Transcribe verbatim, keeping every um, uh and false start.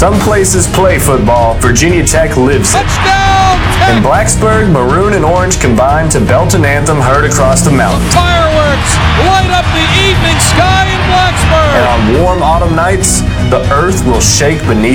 Some places play football, Virginia Tech lives it. Touchdown, Tech! In Blacksburg, maroon and orange combine to belt an anthem heard across the mountain. Fireworks light up the evening sky in Blacksburg. And on warm autumn nights, the earth will shake beneath